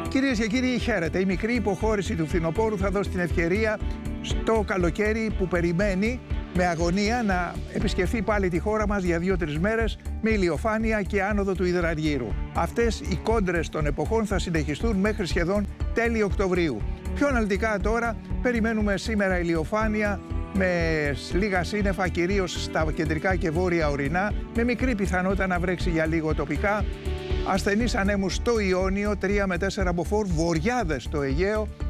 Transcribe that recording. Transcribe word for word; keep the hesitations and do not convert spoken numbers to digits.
Κυρίες και κύριοι, χαίρετε. Η μικρή υποχώρηση του φθινοπόρου θα δώσει την ευκαιρία στο καλοκαίρι που περιμένει με αγωνία να επισκεφθεί πάλι τη χώρα μας για δύο-τρεις μέρες με ηλιοφάνεια και άνοδο του υδραργύρου. Αυτές οι κόντρες των εποχών θα συνεχιστούν μέχρι σχεδόν τέλη Οκτωβρίου. Πιο αναλυτικά τώρα περιμένουμε σήμερα ηλιοφάνεια με λίγα σύννεφα, κυρίως στα κεντρικά και βόρεια ορεινά, με μικρή πιθανότητα να βρέξει για λίγο τοπικά. Ασθενείς ανέμους στο Ιόνιο, τρία με τέσσερα μποφόρ, βοριάδες στο Αιγαίο,